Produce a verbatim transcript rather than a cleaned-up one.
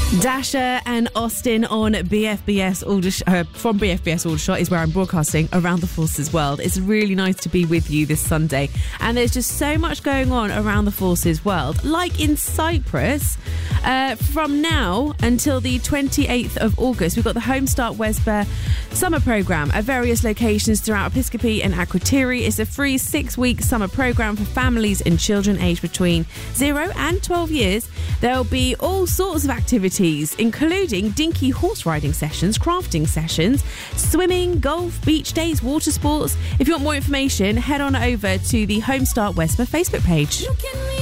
Dasher and Austin on B F B S Aldersh- uh, from B F B S Aldershot is where I'm broadcasting around the Forces world. It's really nice to be with you this Sunday, and there's just so much going on around the Forces world. Like in Cyprus, uh, from now until the twenty-eighth of August, we've got the Home Start Wesper summer programme at various locations throughout Episcopi and Akrotiri. It's a free six-week summer programme for families and children aged between zero and twelve years. There'll be all sorts of activities, including dinky horse riding sessions, crafting sessions, swimming, golf, beach days, water sports. If you want more information, head on over to the Home Start Wesper Facebook page.